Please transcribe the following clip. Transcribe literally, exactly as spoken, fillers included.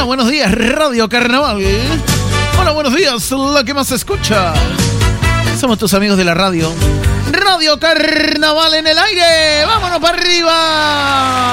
buenos días, Radio Carnaval. Hola, buenos días, la que más se escucha. Somos tus amigos de la radio. Radio Carnaval en el aire. ¡Vámonos para arriba!